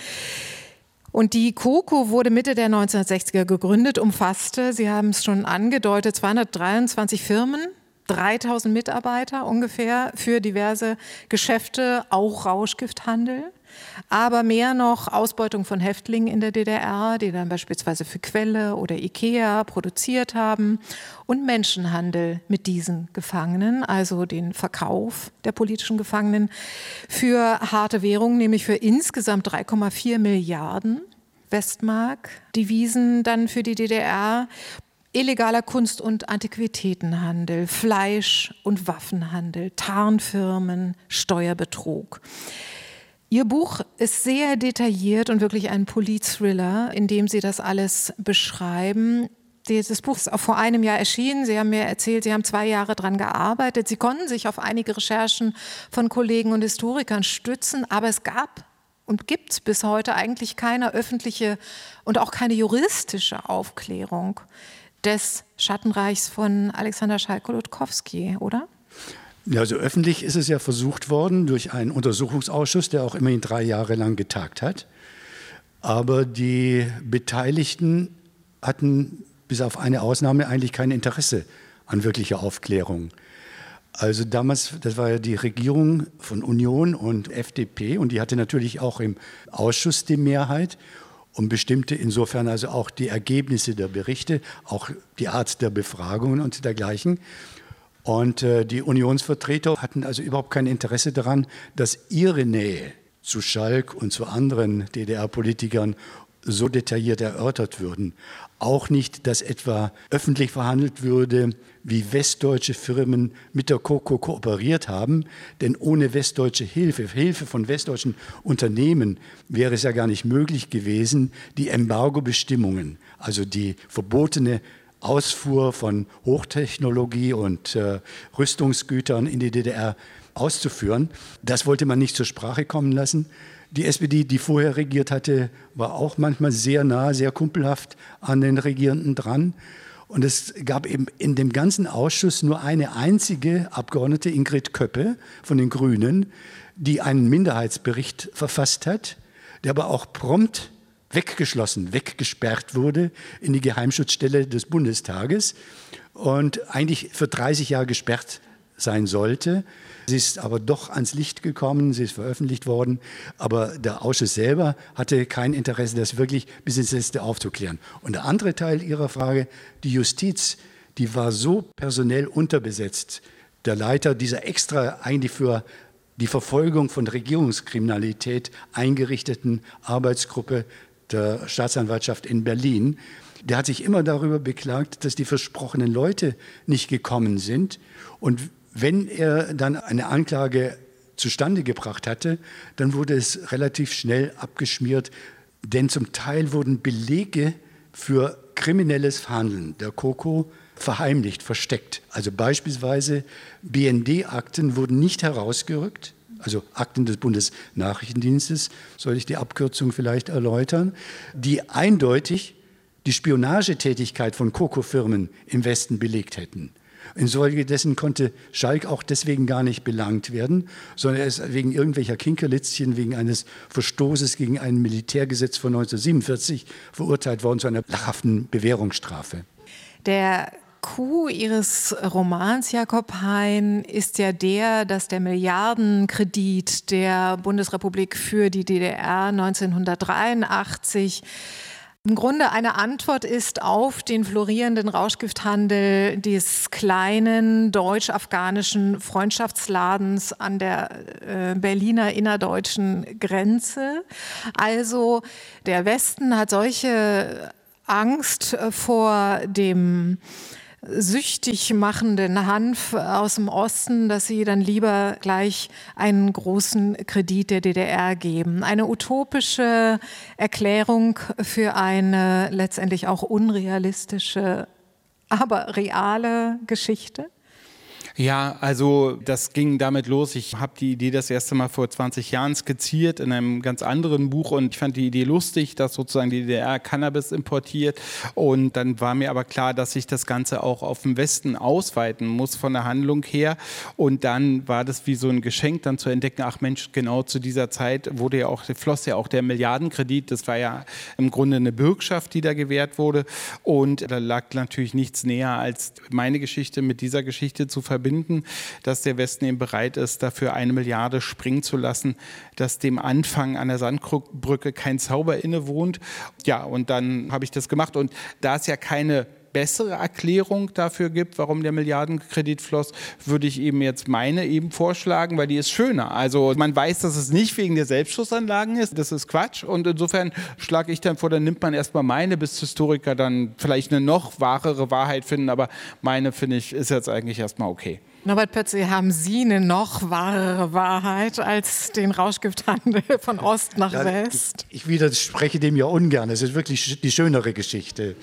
Und die KoKo wurde Mitte der neunzehnhundertsechziger gegründet, umfasste, Sie haben es schon angedeutet, zweihundertdreiundzwanzig Firmen, dreitausend Mitarbeiter ungefähr für diverse Geschäfte, auch Rauschgifthandel, aber mehr noch Ausbeutung von Häftlingen in der D D R, die dann beispielsweise für Quelle oder Ikea produziert haben, und Menschenhandel mit diesen Gefangenen, also den Verkauf der politischen Gefangenen für harte Währung, nämlich für insgesamt drei Komma vier Milliarden Westmark, Devisen dann für die D D R. Illegaler Kunst- und Antiquitätenhandel, Fleisch- und Waffenhandel, Tarnfirmen, Steuerbetrug. Ihr Buch ist sehr detailliert und wirklich ein Polit-Thriller, in dem Sie das alles beschreiben. Dieses Buch ist auch vor einem Jahr erschienen. Sie haben mir erzählt, Sie haben zwei Jahre daran gearbeitet. Sie konnten sich auf einige Recherchen von Kollegen und Historikern stützen, aber es gab und gibt es bis heute eigentlich keine öffentliche und auch keine juristische Aufklärung des Schattenreichs von Alexander Schajko-Ludkowski, oder? Ja, also öffentlich ist es ja versucht worden durch einen Untersuchungsausschuss, der auch immerhin drei Jahre lang getagt hat. Aber die Beteiligten hatten bis auf eine Ausnahme eigentlich kein Interesse an wirklicher Aufklärung. Also damals, das war ja die Regierung von Union und F D P und die hatte natürlich auch im Ausschuss die Mehrheit. Und bestimmte insofern also auch die Ergebnisse der Berichte, auch die Art der Befragungen und dergleichen. Und äh, die Unionsvertreter hatten also überhaupt kein Interesse daran, dass ihre Nähe zu Schalk und zu anderen D D R-Politikern so detailliert erörtert würden. Auch nicht, dass etwa öffentlich verhandelt würde, wie westdeutsche Firmen mit der KoKo kooperiert haben. Denn ohne westdeutsche Hilfe, Hilfe von westdeutschen Unternehmen, wäre es ja gar nicht möglich gewesen, die Embargo-Bestimmungen, also die verbotene Ausfuhr von Hochtechnologie und äh, Rüstungsgütern in die D D R auszuführen. Das wollte man nicht zur Sprache kommen lassen. Die S P D, die vorher regiert hatte, war auch manchmal sehr nah, sehr kumpelhaft an den Regierenden dran. Und es gab eben in dem ganzen Ausschuss nur eine einzige Abgeordnete, Ingrid Köppe von den Grünen, die einen Minderheitsbericht verfasst hat, der aber auch prompt weggeschlossen, weggesperrt wurde in die Geheimschutzstelle des Bundestages und eigentlich für dreißig Jahre gesperrt sein sollte. Sie ist aber doch ans Licht gekommen, sie ist veröffentlicht worden, aber der Ausschuss selber hatte kein Interesse, das wirklich bis ins Letzte aufzuklären. Und der andere Teil Ihrer Frage, die Justiz, die war so personell unterbesetzt. Der Leiter dieser extra eigentlich für die Verfolgung von Regierungskriminalität eingerichteten Arbeitsgruppe der Staatsanwaltschaft in Berlin, Der hat sich immer darüber beklagt, dass die versprochenen Leute nicht gekommen sind. Und wenn er dann eine Anklage zustande gebracht hatte, dann wurde es relativ schnell abgeschmiert, denn zum Teil wurden Belege für kriminelles Handeln der KoKo verheimlicht, versteckt. Also beispielsweise B N D-Akten wurden nicht herausgerückt, also Akten des Bundesnachrichtendienstes, soll ich die Abkürzung vielleicht erläutern, die eindeutig die Spionagetätigkeit von KoKo-Firmen im Westen belegt hätten. Infolgedessen konnte Schalk auch deswegen gar nicht belangt werden, sondern er ist wegen irgendwelcher Kinkerlitzchen, wegen eines Verstoßes gegen ein Militärgesetz von neunzehnhundertsiebenundvierzig verurteilt worden zu einer lachhaften Bewährungsstrafe. Der Coup Ihres Romans, Jakob Hein, ist ja der, dass der Milliardenkredit der Bundesrepublik für die D D R neunzehnhundertdreiundachtzig im Grunde eine Antwort ist auf den florierenden Rauschgifthandel des kleinen deutsch-afghanischen Freundschaftsladens an der äh, Berliner innerdeutschen Grenze. Also der Westen hat solche Angst vor dem süchtig machenden Hanf aus dem Osten, dass sie dann lieber gleich einen großen Kredit der D D R geben. Eine utopische Erklärung für eine letztendlich auch unrealistische, aber reale Geschichte? Ja, also das ging damit los. Ich habe die Idee das erste Mal vor zwanzig Jahren skizziert in einem ganz anderen Buch und ich fand die Idee lustig, dass sozusagen die D D R Cannabis importiert und dann war mir aber klar, dass ich das Ganze auch auf den Westen ausweiten muss von der Handlung her und dann war das wie so ein Geschenk, dann zu entdecken, ach Mensch, genau zu dieser Zeit wurde ja auch, floss ja auch der Milliardenkredit, das war ja im Grunde eine Bürgschaft, die da gewährt wurde und da lag natürlich nichts näher, als meine Geschichte mit dieser Geschichte zu verbinden. Verbinden, dass der Westen eben bereit ist, dafür eine Milliarde springen zu lassen, dass dem Anfang an der Sandbrücke kein Zauber innewohnt. Ja, und dann habe ich das gemacht. Und da es ja keine bessere Erklärung dafür gibt, warum der Milliardenkredit floss, würde ich eben jetzt meine eben vorschlagen, weil die ist schöner. Also man weiß, dass es nicht wegen der Selbstschussanlagen ist, das ist Quatsch und insofern schlage ich dann vor, dann nimmt man erstmal meine, bis Historiker dann vielleicht eine noch wahrere Wahrheit finden, aber meine, finde ich, ist jetzt eigentlich erstmal okay. Norbert Pötzl, haben Sie eine noch wahrere Wahrheit als den Rauschgifthandel von Ost nach ja, West? Ich, ich widerspreche dem ja ungern. Es ist wirklich die schönere Geschichte.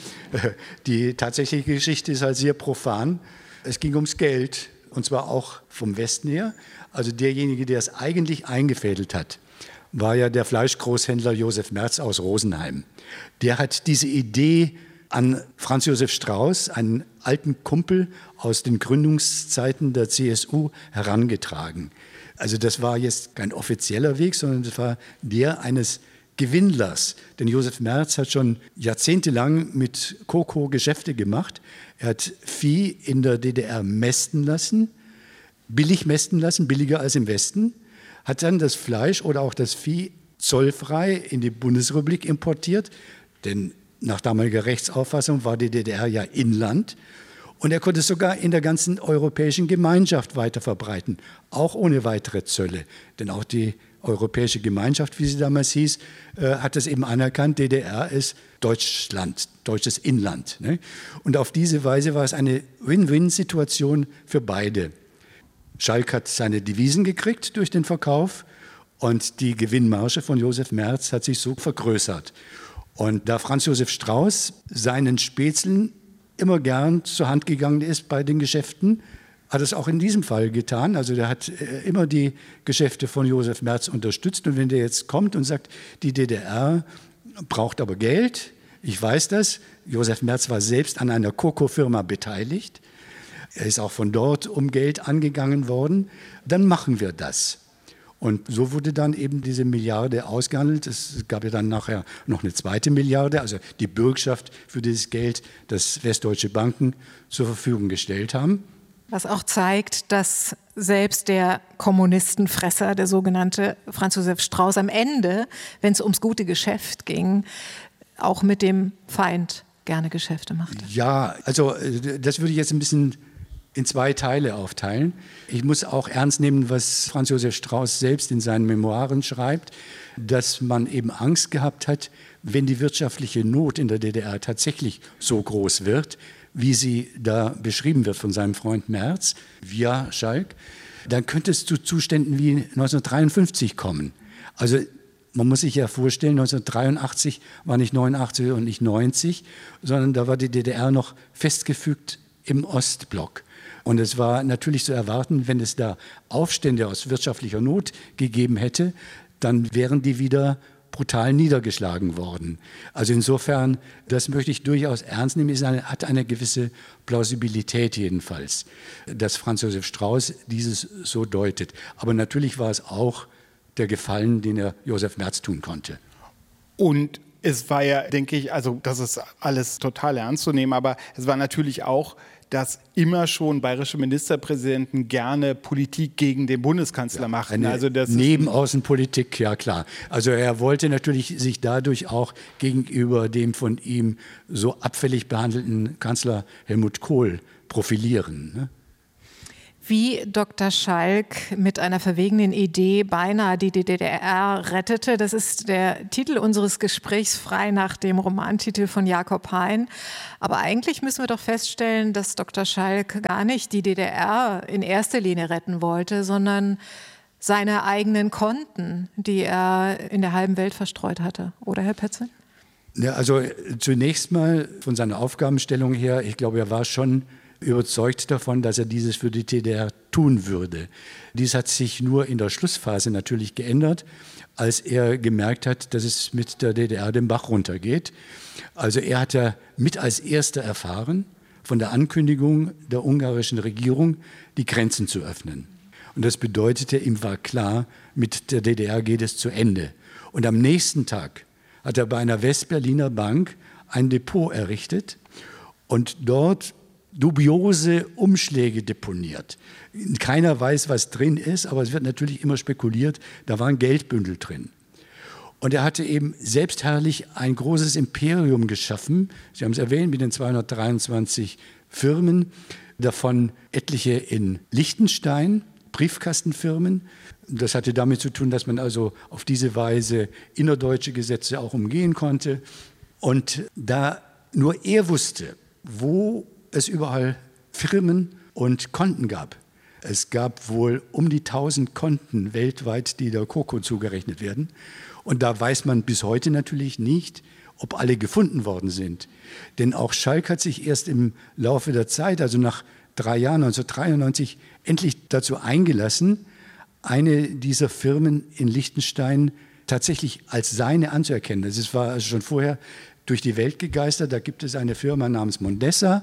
Die tatsächliche Geschichte ist halt sehr profan. Es ging ums Geld, und zwar auch vom Westen her. Also derjenige, der es eigentlich eingefädelt hat, war ja der Fleischgroßhändler Josef Merz aus Rosenheim. Der hat diese Idee an Franz Josef Strauß, einen alten Kumpel aus den Gründungszeiten der C S U, herangetragen. Also das war jetzt kein offizieller Weg, sondern das war der eines Gewinnlers. Denn Josef Merz hat schon jahrzehntelang mit KoKo Geschäfte gemacht. Er hat Vieh in der D D R mästen lassen, billig mästen lassen, billiger als im Westen, hat dann das Fleisch oder auch das Vieh zollfrei in die Bundesrepublik importiert, denn nach damaliger Rechtsauffassung war die D D R ja Inland und er konnte es sogar in der ganzen europäischen Gemeinschaft weiter verbreiten, auch ohne weitere Zölle. Denn auch die Europäische Gemeinschaft, wie sie damals hieß, äh, hat es eben anerkannt, D D R ist Deutschland, deutsches Inland. Ne? Und auf diese Weise war es eine Win-Win-Situation für beide. Schalk hat seine Devisen gekriegt durch den Verkauf und die Gewinnmarge von Josef Merz hat sich so vergrößert. Und da Franz Josef Strauß seinen Spätzeln immer gern zur Hand gegangen ist bei den Geschäften, hat es auch in diesem Fall getan. Also der hat immer die Geschäfte von Josef Merz unterstützt. Und wenn der jetzt kommt und sagt, die D D R braucht aber Geld, ich weiß das, Josef Merz war selbst an einer KoKo-Firma beteiligt, er ist auch von dort um Geld angegangen worden, dann machen wir das. Und so wurde dann eben diese Milliarde ausgehandelt. Es gab ja dann nachher noch eine zweite Milliarde, also die Bürgschaft für dieses Geld, das westdeutsche Banken zur Verfügung gestellt haben. Was auch zeigt, dass selbst der Kommunistenfresser, der sogenannte Franz Josef Strauß, am Ende, wenn es ums gute Geschäft ging, auch mit dem Feind gerne Geschäfte machte. Ja, also das würde ich jetzt ein bisschen in zwei Teile aufteilen. Ich muss auch ernst nehmen, was Franz Josef Strauß selbst in seinen Memoiren schreibt, dass man eben Angst gehabt hat, wenn die wirtschaftliche Not in der D D R tatsächlich so groß wird, wie sie da beschrieben wird von seinem Freund Merz via Schalk, dann könnte es zu Zuständen wie neunzehnhundertdreiundfünfzig kommen. Also man muss sich ja vorstellen, neunzehnhundertdreiundachtzig war nicht neunundachtzig und nicht neunzig, sondern da war die D D R noch festgefügt im Ostblock. Und es war natürlich zu erwarten, wenn es da Aufstände aus wirtschaftlicher Not gegeben hätte, dann wären die wieder brutal niedergeschlagen worden. Also insofern, das möchte ich durchaus ernst nehmen, es hat eine gewisse Plausibilität jedenfalls, dass Franz Josef Strauß dieses so deutet. Aber natürlich war es auch der Gefallen, den er Josef Merz tun konnte. Und es war ja, denke ich, also das ist alles total ernst zu nehmen, aber es war natürlich auch, dass immer schon bayerische Ministerpräsidenten gerne Politik gegen den Bundeskanzler ja, machten. Also das Nebenaußenpolitik, ja klar. Also er wollte natürlich sich dadurch auch gegenüber dem von ihm so abfällig behandelten Kanzler Helmut Kohl profilieren, ne? Wie Doktor Schalk mit einer verwegenen Idee beinahe die D D R rettete. Das ist der Titel unseres Gesprächs, frei nach dem Romantitel von Jakob Hein. Aber eigentlich müssen wir doch feststellen, dass Doktor Schalk gar nicht die D D R in erster Linie retten wollte, sondern seine eigenen Konten, die er in der halben Welt verstreut hatte. Oder, Herr Pötzl? Ja, also zunächst mal von seiner Aufgabenstellung her, ich glaube, er war schon überzeugt davon, dass er dieses für die D D R tun würde. Dies hat sich nur in der Schlussphase natürlich geändert, als er gemerkt hat, dass es mit der D D R den Bach runtergeht. Also er hat ja mit als Erster erfahren von der Ankündigung der ungarischen Regierung, die Grenzen zu öffnen. Und das bedeutete, ihm war klar, mit der D D R geht es zu Ende. Und am nächsten Tag hat er bei einer Westberliner Bank ein Depot errichtet und dort dubiose Umschläge deponiert. Keiner weiß, was drin ist, aber es wird natürlich immer spekuliert, da waren Geldbündel drin. Und er hatte eben selbstherrlich ein großes Imperium geschaffen. Sie haben es erwähnt, mit den zweihundertdreiundzwanzig Firmen, davon etliche in Liechtenstein, Briefkastenfirmen. Das hatte damit zu tun, dass man also auf diese Weise innerdeutsche Gesetze auch umgehen konnte. Und da nur er wusste, wo es überall Firmen und Konten gab. Es gab wohl um die tausend Konten weltweit, die der KoKo zugerechnet werden. Und da weiß man bis heute natürlich nicht, ob alle gefunden worden sind. Denn auch Schalk hat sich erst im Laufe der Zeit, also nach drei Jahren, neunzehnhundertdreiundneunzig, endlich dazu eingelassen, eine dieser Firmen in Liechtenstein tatsächlich als seine anzuerkennen. Das war also schon vorher durch die Welt gegeistert. Da gibt es eine Firma namens Mondessa.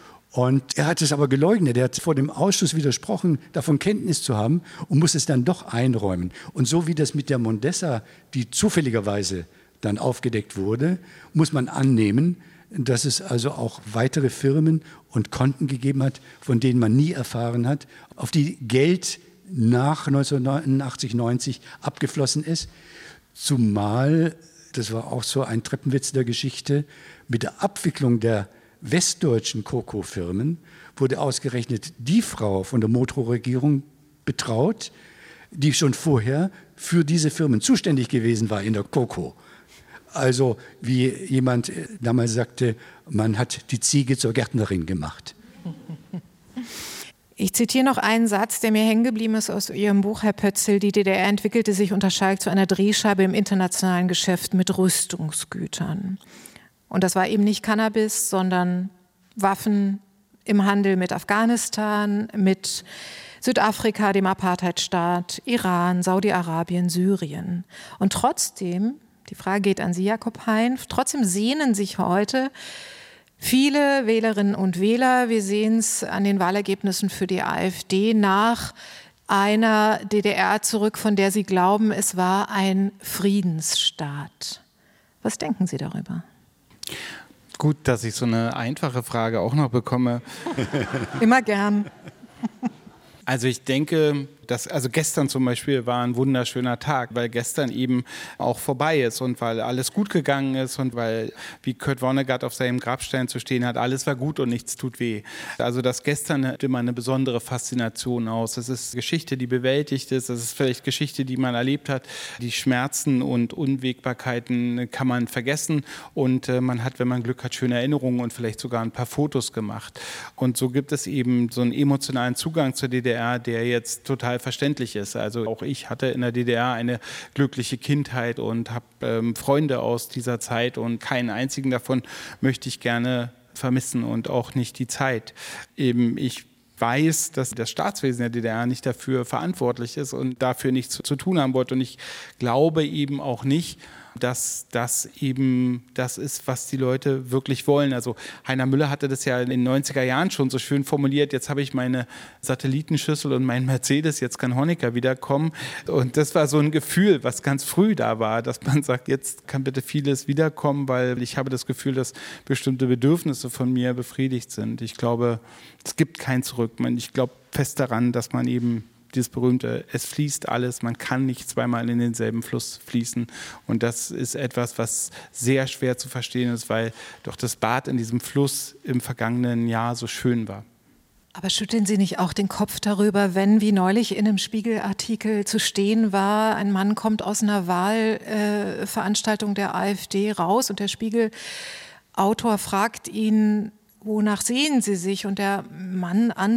Und er hat es aber geleugnet. Er hat vor dem Ausschuss widersprochen, davon Kenntnis zu haben und muss es dann doch einräumen. Und so wie das mit der Mondessa, die zufälligerweise dann aufgedeckt wurde, muss man annehmen, dass es also auch weitere Firmen und Konten gegeben hat, von denen man nie erfahren hat, auf die Geld nach neunzehnhundertneunundachtzig, neunzig abgeflossen ist. Zumal, das war auch so ein Treppenwitz der Geschichte, mit der Abwicklung der westdeutschen KoKo-Firmen wurde ausgerechnet die Frau von der Motro-Regierung betraut, die schon vorher für diese Firmen zuständig gewesen war in der KoKo. Also wie jemand damals sagte, man hat die Ziege zur Gärtnerin gemacht. Ich zitiere noch einen Satz, der mir hängen geblieben ist aus Ihrem Buch, Herr Pötzl. Die D D R entwickelte sich unter Schalk zu einer Drehscheibe im internationalen Geschäft mit Rüstungsgütern. Und das war eben nicht Cannabis, sondern Waffen im Handel mit Afghanistan, mit Südafrika, dem Apartheidstaat, Iran, Saudi-Arabien, Syrien. Und trotzdem, die Frage geht an Sie, Jakob Hein, trotzdem sehnen sich heute viele Wählerinnen und Wähler, wir sehen es an den Wahlergebnissen für die AfD, nach einer D D R zurück, von der sie glauben, es war ein Friedensstaat. Was denken Sie darüber? Gut, dass ich so eine einfache Frage auch noch bekomme. Immer gern. Also ich denke, Das, also gestern zum Beispiel war ein wunderschöner Tag, weil gestern eben auch vorbei ist und weil alles gut gegangen ist und weil, wie Kurt Vonnegut auf seinem Grabstein zu stehen hat, alles war gut und nichts tut weh. Also das gestern hat immer eine besondere Faszination aus. Das ist Geschichte, die bewältigt ist, das ist vielleicht Geschichte, die man erlebt hat. Die Schmerzen und Unwägbarkeiten kann man vergessen und äh, man hat, wenn man Glück hat, schöne Erinnerungen und vielleicht sogar ein paar Fotos gemacht. Und so gibt es eben so einen emotionalen Zugang zur D D R, der jetzt total verständlich ist. Also auch ich hatte in der D D R eine glückliche Kindheit und habe ähm, Freunde aus dieser Zeit und keinen einzigen davon möchte ich gerne vermissen und auch nicht die Zeit. Eben ich weiß, dass das Staatswesen der D D R nicht dafür verantwortlich ist und dafür nichts zu, zu tun haben wollte. Und ich glaube eben auch nicht, dass das eben das ist, was die Leute wirklich wollen. Also Heiner Müller hatte das ja in den neunziger Jahren schon so schön formuliert, jetzt habe ich meine Satellitenschüssel und mein Mercedes, jetzt kann Honecker wiederkommen. Und das war so ein Gefühl, was ganz früh da war, dass man sagt, jetzt kann bitte vieles wiederkommen, weil ich habe das Gefühl, dass bestimmte Bedürfnisse von mir befriedigt sind. Ich glaube, es gibt kein Zurück. Ich glaube fest daran, dass man eben dieses berühmte, es fließt alles, man kann nicht zweimal in denselben Fluss fließen. Und das ist etwas, was sehr schwer zu verstehen ist, weil doch das Bad in diesem Fluss im vergangenen Jahr so schön war. Aber schütteln Sie nicht auch den Kopf darüber, wenn, wie neulich in einem Spiegelartikel zu stehen war, ein Mann kommt aus einer Wahlveranstaltung äh, der AfD raus und der Spiegelautor fragt ihn, wonach sehen Sie sich? Und der Mann antwortet,